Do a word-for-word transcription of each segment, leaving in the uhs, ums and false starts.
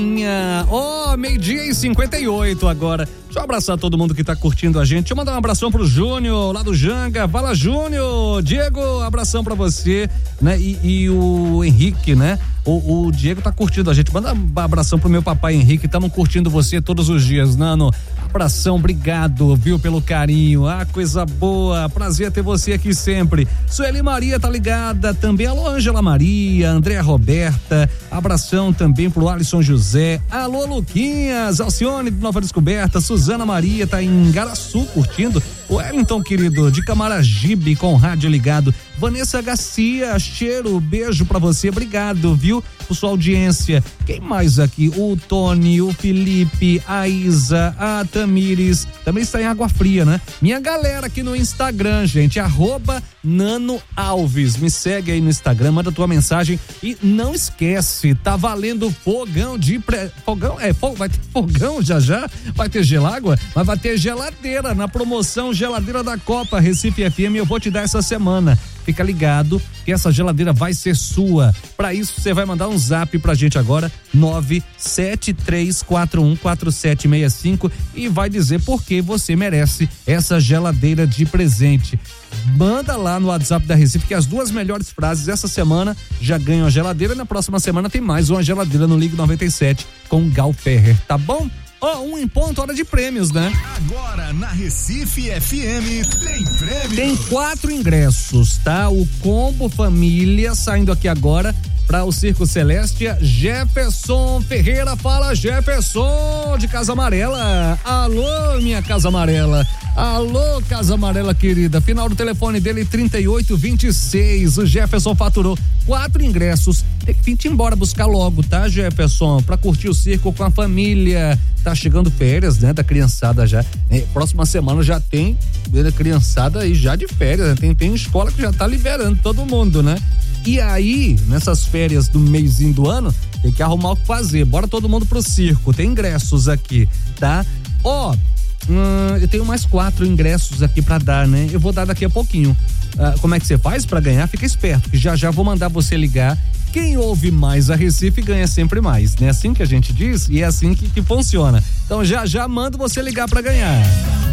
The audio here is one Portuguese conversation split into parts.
Ó, oh, meio-dia e cinquenta e oito agora. Deixa eu abraçar todo mundo que tá curtindo a gente. Deixa eu mandar um abração pro Júnior, lá do Janga. Fala, Júnior! Diego, abração pra você, né? E, e o Henrique, né? O, o Diego tá curtindo a gente. Manda um abração pro meu papai Henrique. Estamos curtindo você todos os dias, Nano. Abração, obrigado, viu, pelo carinho. Ah, coisa boa. Prazer ter você aqui sempre. Sueli Maria tá ligada também. Alô, Ângela Maria, Andréa Roberta. Abração também pro Alisson José. Alô, Luquinhas, Alcione de Nova Descoberta. Suzana Maria tá em Garaçu curtindo. O Wellington, querido, de Camaragibe com o rádio ligado. Vanessa Garcia, cheiro, beijo pra você, obrigado, viu, por sua audiência. Quem mais aqui? O Tony, o Felipe, a Isa, a Tamires, também está em Água Fria, né? Minha galera aqui no Instagram, gente, arroba Nano Alves, me segue aí no Instagram, manda tua mensagem e não esquece, tá valendo fogão de pré... fogão, é, fo... vai ter fogão já já, vai ter gelágua, mas vai ter geladeira na promoção Geladeira da Copa Recife F M, eu vou te dar essa semana. Fica ligado que essa geladeira vai ser sua. Para isso, você vai mandar um zap pra gente agora, nove sete três quatro um quatro sete seis cinco, e vai dizer por que você merece essa geladeira de presente. Manda lá no WhatsApp da Recife que as duas melhores frases essa semana já ganham a geladeira, e na próxima semana tem mais uma geladeira no Ligue noventa e sete com Gal Ferrer, tá bom? Ó, oh, um em ponto, hora de prêmios, né? Agora na Recife F M tem prêmios. Tem quatro ingressos, tá? O combo família saindo aqui agora para o Circo Celestia. Jefferson Ferreira, fala Jefferson de Casa Amarela. Alô, minha Casa Amarela. Alô, Casa Amarela querida. Final do telefone dele trinta e oito vinte e seis. O Jefferson faturou quatro ingressos. Tem que vir embora buscar logo, tá, Jefferson? Pra curtir o circo com a família. Tá chegando férias, né? Da criançada já. É, próxima semana já tem da criançada aí já de férias, né? Tem, tem escola que já tá liberando todo mundo, né? E aí, nessas férias do mêsinho do ano, tem que arrumar o que fazer. Bora todo mundo pro circo. Tem ingressos aqui, tá? Ó, hum, eu tenho mais quatro ingressos aqui pra dar, né? Eu vou dar daqui a pouquinho. Ah, como é que você faz pra ganhar? Fica esperto, que já já vou mandar você ligar. Quem ouve mais a Recife ganha sempre mais, né? Assim que a gente diz e é assim que, que funciona. Então já já mando você ligar pra ganhar.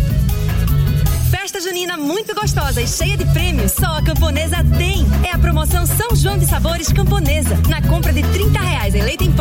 Festa junina muito gostosa e cheia de prêmios, só a Camponesa tem. É a promoção São João de Sabores Camponesa. Na compra de trinta reais em leite em pó